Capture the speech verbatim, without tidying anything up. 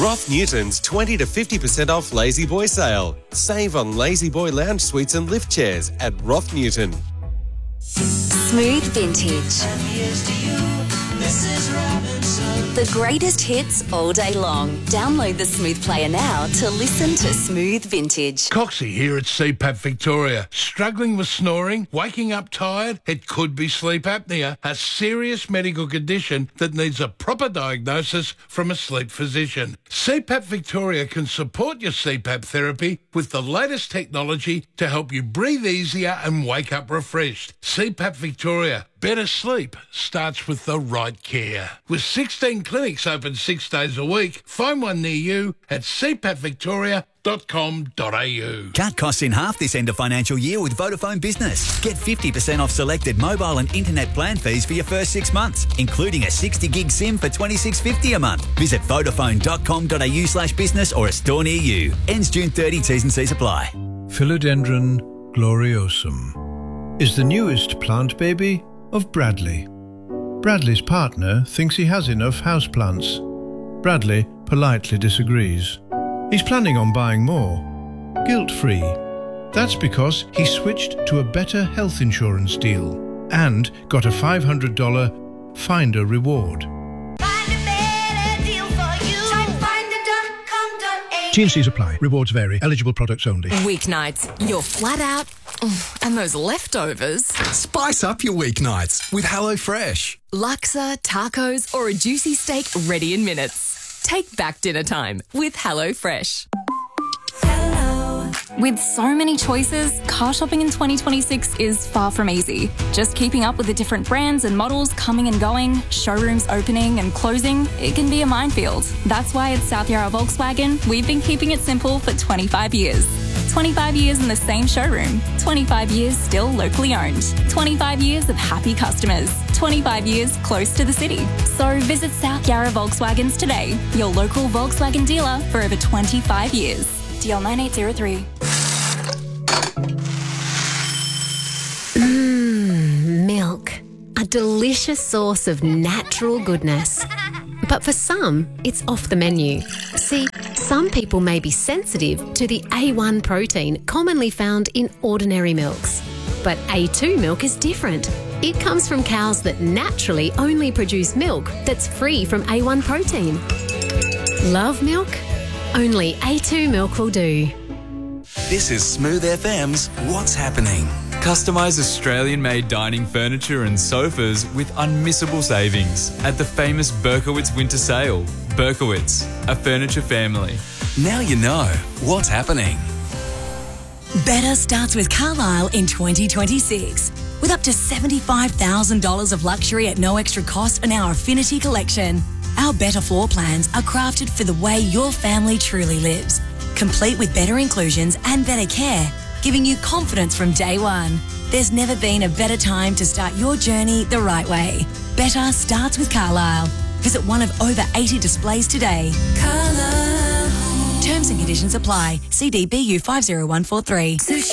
Roth Newton's twenty to fifty percent off Lazy Boy sale. Save on Lazy Boy lounge suites and lift chairs at Roth Newton. Smooth Vintage. And here's to you, Missus Robinson. The greatest hits all day long. Download the Smooth Player now to listen to Smooth Vintage. Coxie here at C PAP Victoria. Struggling with snoring? Waking up tired? It could be sleep apnea, a serious medical condition that needs a proper diagnosis from a sleep physician. C PAP Victoria can support your C PAP therapy with the latest technology to help you breathe easier and wake up refreshed. C PAP Victoria. Better sleep starts with the right care. With sixteen clinics open six days a week, find one near you at c pap victoria dot com dot a u. Cut costs in half this end of financial year with Vodafone Business. Get fifty percent off selected mobile and internet plan fees for your first six months, including a sixty gig SIM for twenty-six fifty a month. Visit vodafone dot com dot a u slash business or a store near you. Ends June thirtieth, T's and C's apply. Philodendron gloriosum is the newest plant baby of Bradley. Bradley's partner thinks he has enough houseplants. Bradley politely disagrees. He's planning on buying more, guilt-free. That's because he switched to a better health insurance deal and got a five hundred dollars Finder reward. T and C's apply. Rewards vary. Eligible products only. Weeknights, you're flat out, and those leftovers. Spice up your weeknights with HelloFresh. Laksa, tacos, or a juicy steak ready in minutes. Take back dinner time with HelloFresh. With so many choices, car shopping in twenty twenty-six is far from easy. Just keeping up with the different brands and models coming and going, showrooms opening and closing, it can be a minefield. That's why at South Yarra Volkswagen, we've been keeping it simple for twenty-five years. twenty-five years in the same showroom. twenty-five years still locally owned. twenty-five years of happy customers. twenty-five years close to the city. So visit South Yarra Volkswagens today, your local Volkswagen dealer for over twenty-five years. D L nine eight zero three. Mmm, milk. A delicious source of natural goodness. But for some, it's off the menu. See, some people may be sensitive to the A one protein commonly found in ordinary milks. But A two milk is different. It comes from cows that naturally only produce milk that's free from A one protein. Love milk? Only A two milk will do. This is Smooth F M's What's Happening. Customise Australian-made dining furniture and sofas with unmissable savings at the famous Berkowitz Winter Sale. Berkowitz, a furniture family. Now you know what's happening. Better starts with Carlisle in twenty twenty-six. With up to seventy-five thousand dollars of luxury at no extra cost in our Affinity collection. Our better floor plans are crafted for the way your family truly lives. Complete with better inclusions and better care, giving you confidence from day one. There's never been a better time to start your journey the right way. Better starts with Carlisle. Visit one of over eighty displays today. Carlisle. Terms and conditions apply. C D B U five zero one four three.